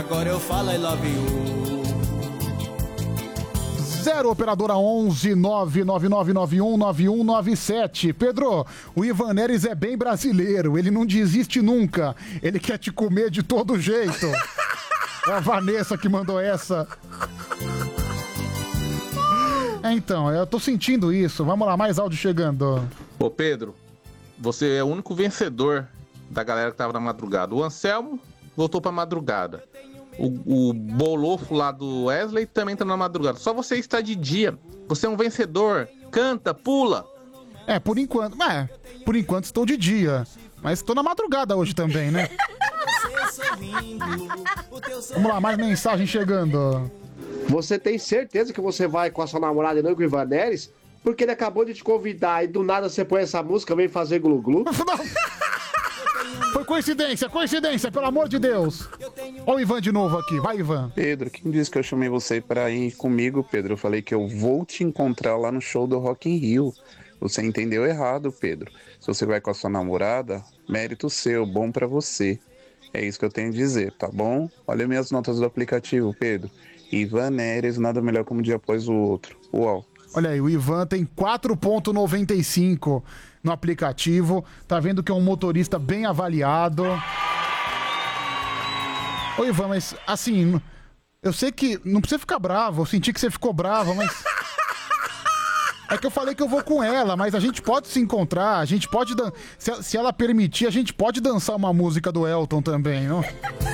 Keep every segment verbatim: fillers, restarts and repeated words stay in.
Agora eu falo I love you. Zero operadora onze nove nove nove nove um nove um nove sete. Pedro, o Ivan Neres é bem brasileiro, ele não desiste nunca, ele quer te comer de todo jeito. É a Vanessa que mandou essa. É, então, eu tô sentindo isso. Vamos lá, mais áudio chegando. Ô Pedro, você é o único vencedor da galera que tava na madrugada. O Anselmo voltou pra madrugada. O, o Bolofo lá do Wesley também tá na madrugada. Só você está de dia. Você é um vencedor. Canta, pula. É, por enquanto. É, por enquanto estou de dia. Mas estou na madrugada hoje também, né? Vamos lá, mais mensagem chegando. Você tem certeza que você vai com a sua namorada e não com o Ivan Neres? Porque ele acabou de te convidar e do nada você põe essa música e vem fazer glu-glu? Foi coincidência, coincidência, pelo amor de Deus. Olha o Ivan de novo aqui, vai Ivan. Pedro, quem disse que eu chamei você pra ir comigo, Pedro? Eu falei que eu vou te encontrar lá no show do Rock in Rio. Você entendeu errado, Pedro. Se você vai com a sua namorada, mérito seu, bom pra você. É isso que eu tenho a dizer, tá bom? Olha minhas notas do aplicativo, Pedro. Ivan Neres, nada melhor como um dia após o outro. Uau. Olha aí, o Ivan tem quatro ponto noventa e cinco no aplicativo. Tá vendo que é um motorista bem avaliado. Ô Ivan, mas assim, eu sei que não precisa ficar bravo. Eu senti que você ficou bravo, mas... É que eu falei que eu vou com ela, mas a gente pode se encontrar, a gente pode... Dan... Se, se ela permitir, a gente pode dançar uma música do Elton também, não?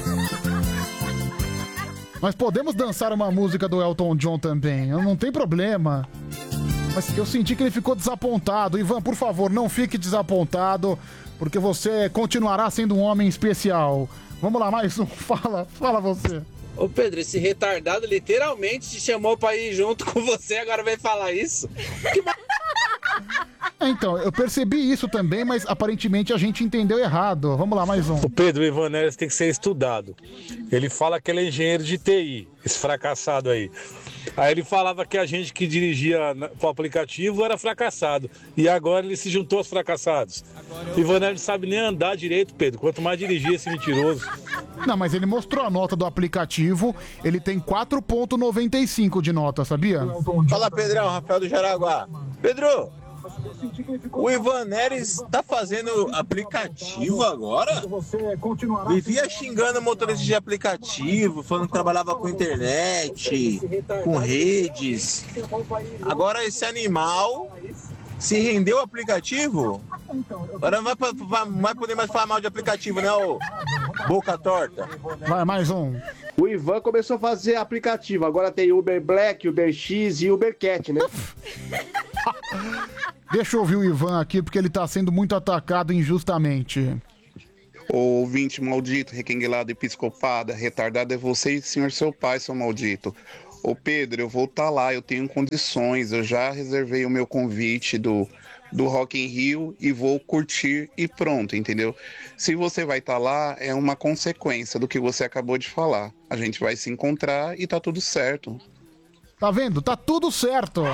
Nós podemos dançar uma música do Elton John também, não tem problema. Mas eu senti que ele ficou desapontado. Ivan, por favor, não fique desapontado, porque você continuará sendo um homem especial. Vamos lá, mais um. Fala, fala você. Ô Pedro, esse retardado literalmente te chamou pra ir junto com você, agora vem falar isso? Que... É, então, eu percebi isso também, mas aparentemente a gente entendeu errado. Vamos lá, mais um. O Pedro Ivan Neres tem que ser estudado. Ele fala que ele é engenheiro de T I, esse fracassado aí. Aí ele falava que a gente que dirigia o aplicativo era fracassado. E agora ele se juntou aos fracassados. O Ivan Neres não sabe nem andar direito, Pedro. Quanto mais dirigir esse mentiroso. Não, mas ele mostrou a nota do aplicativo. Ele tem quatro ponto noventa e cinco de nota, sabia? Fala, Pedrão, Rafael do Jaraguá. Pedro, o Ivan Neres tá fazendo aplicativo agora? Vivia xingando motorista de aplicativo, falando que trabalhava com internet, com redes. Agora esse animal se rendeu ao aplicativo? Agora não vai, vai, não vai poder mais falar mal de aplicativo, né, ô boca torta? Vai, mais um. O Ivan começou a fazer aplicativo, agora tem Uber Black, Uber X e Uber Cat, né? Deixa eu ouvir o Ivan aqui, porque ele tá sendo muito atacado injustamente. Ô ouvinte maldito, requenguelado e psicopata, retardado é você e senhor seu pai, seu maldito. Ô Pedro, eu vou estar tá lá, eu tenho condições, eu já reservei o meu convite do, do Rock in Rio e vou curtir e pronto, entendeu? Se você vai estar tá lá, é uma consequência do que você acabou de falar. A gente vai se encontrar e tá tudo certo. Tá vendo? Tá tudo certo.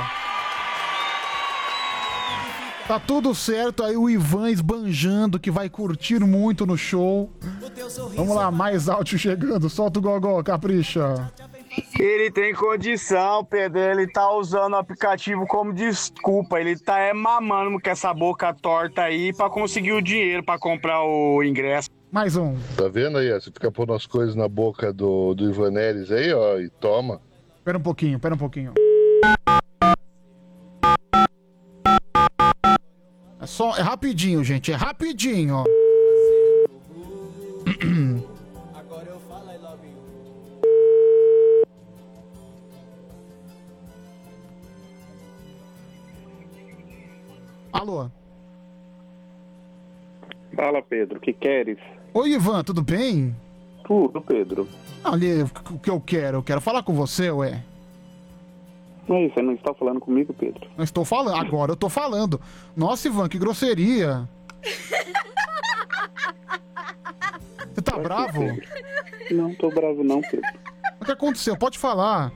Tá tudo certo, aí o Ivan esbanjando que vai curtir muito no show. Vamos lá, mais áudio chegando, solta o gogó, capricha. Ele tem condição, Pedro, ele tá usando o aplicativo como desculpa, ele tá é mamando com essa boca torta aí pra conseguir o dinheiro pra comprar o ingresso. Mais um. Tá vendo aí, ó, você fica pondo as coisas na boca do, do Ivan Neres aí, ó, e toma. Pera um pouquinho, pera um pouquinho. É só, é rapidinho, gente, é rapidinho. Agora eu falo I love you. Alô? Fala, Pedro, o que queres? Oi, Ivan, tudo bem? Tudo, Pedro. Ali, o que eu quero? Eu quero falar com você, ué. Mas você não está falando comigo, Pedro? Não estou falando, agora eu tô falando. Nossa, Ivan, que grosseria. Você tá bravo? Não tô bravo não, Pedro. O que aconteceu? Pode falar.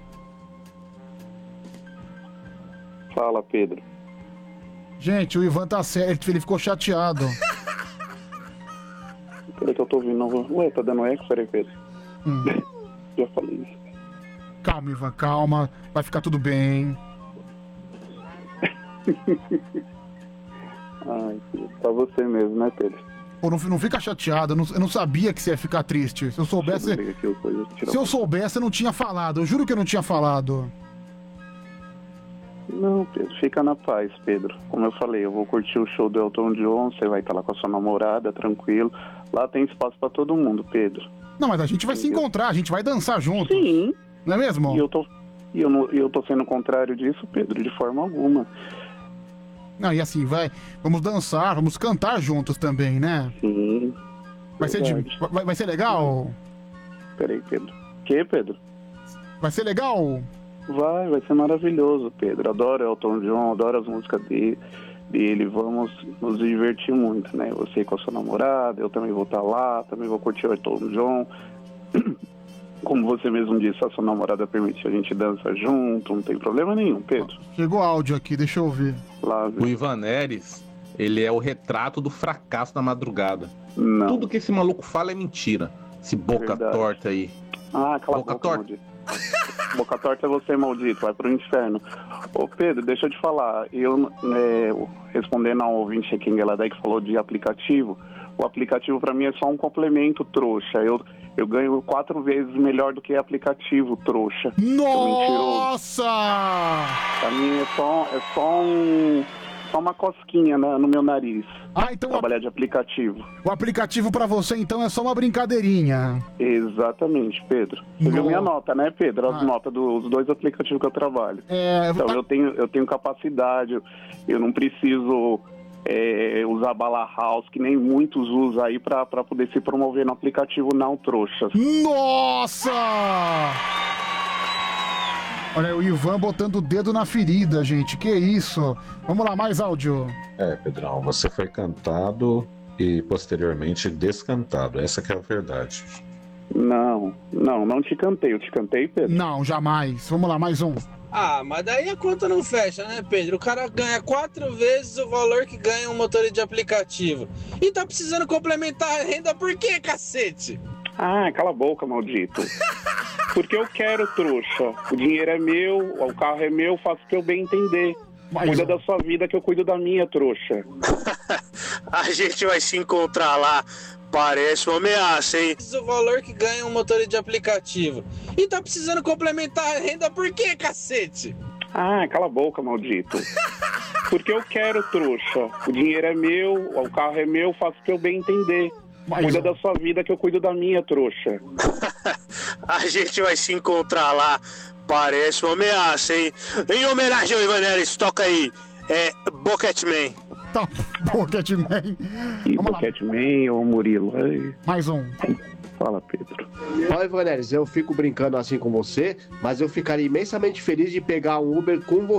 Fala, Pedro. Gente, o Ivan tá certo, ele ficou chateado. Peraí que eu tô ouvindo. Ué, tá dando eco? Peraí, Pedro. Hum. Já falei isso. Calma, Ivan, calma. Vai ficar tudo bem. Ai, Pedro, pra você mesmo, né, Pedro? Pô, não, não fica chateado. Eu não, eu não sabia que você ia ficar triste. Se eu soubesse... Deixa eu aqui, eu coisa, tirar Se eu um- soubesse, eu não tinha falado. Eu juro que eu não tinha falado. Não, Pedro, fica na paz, Pedro. Como eu falei, eu vou curtir o show do Elton John, você vai estar lá com a sua namorada, tranquilo. Lá tem espaço pra todo mundo, Pedro. Não, mas a gente vai se encontrar, a gente vai dançar junto. Sim. Não é mesmo? E eu tô, e eu não, e eu tô sendo contrário disso, Pedro, de forma alguma. Não, e assim, vai. Vamos dançar, vamos cantar juntos também, né? Sim. Vai ser, de- verdade. vai, vai ser legal? Peraí, Pedro. Que, Pedro? Vai ser legal? Vai, vai ser maravilhoso, Pedro. Adoro Elton John, adoro as músicas dele. dele. Vamos nos divertir muito, né? Você com a sua namorada, eu também vou estar lá, também vou curtir o Elton John. Como você mesmo disse, a sua namorada permite a gente dança junto, não tem problema nenhum, Pedro. Chegou áudio aqui, deixa eu ouvir. Lá, O Ivan Neres, ele é o retrato do fracasso da madrugada. Não. Tudo que esse maluco fala é mentira. Esse boca Verdade. torta aí. Ah, cala Boca a boca, torta. maldito. Boca torta é você, maldito, vai pro inferno. Ô, Pedro, deixa eu te falar. Eu, né, respondendo ao ouvinte aqui em Gueladé que falou de aplicativo, o aplicativo pra mim é só um complemento, trouxa. Eu, eu ganho quatro vezes melhor do que aplicativo, trouxa. Nossa! Pra mim é só, é só, um, só uma cosquinha na- no meu nariz. Ah, então trabalhar de aplicativo. O aplicativo pra você, então, é só uma brincadeirinha. Exatamente, Pedro. Você viu No- minha nota, né, Pedro? As Ah. notas dos dois aplicativos que eu trabalho. É, Então tá- eu tenho, eu tenho capacidade, eu, eu não preciso é, usar bala house, que nem muitos usam aí pra, pra poder se promover no aplicativo, não, trouxa. Nossa! Olha, o Ivan botando o dedo na ferida, gente. Que isso? Vamos lá, mais áudio. É, Pedrão, você foi cantado e posteriormente descantado. Essa que é a verdade. Não, não, não te cantei. Eu te cantei, Pedro? Não, jamais. Vamos lá, mais um. Ah, mas daí a conta não fecha, né, Pedro? O cara ganha quatro vezes o valor que ganha um motorista de aplicativo. E tá precisando complementar a renda por quê, cacete? Ah, cala a boca, maldito. Porque eu quero, trouxa. O dinheiro é meu, o carro é meu, faço o que eu bem entender. Cuida da sua vida que eu cuido da minha, trouxa. A gente vai se encontrar lá. Parece uma ameaça, hein? O valor que ganha um motorista de aplicativo. E tá precisando complementar a renda por quê, cacete? Ah, cala a boca, maldito. Porque eu quero, trouxa. O dinheiro é meu, o carro é meu, faço o que eu bem entender. Cuida da sua vida que eu cuido da minha, trouxa. A gente vai se encontrar lá. Parece uma ameaça, hein? Em homenagem ao Ivan Neres, toca aí. É Boquetman. Tá, Boquetman. E Boquetman ou Murilo? Ai. Mais um. Fala, Pedro. Olha, Ivan Neres, eu fico brincando assim com você, mas eu ficaria imensamente feliz de pegar um Uber com você.